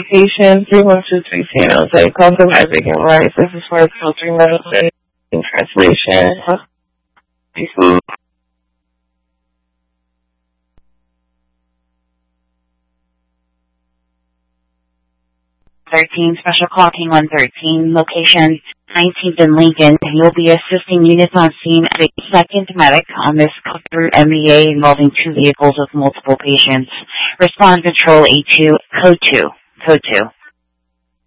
location 3123 San Jose. Call from Advocate Rights. This is for filtering medicine and translation. Peace. 13, Special Call K113, location 19th and Lincoln. You'll be assisting units on scene at a second medic on this cut-through MEA involving 2 vehicles with multiple patients. Respond control A2, code 2.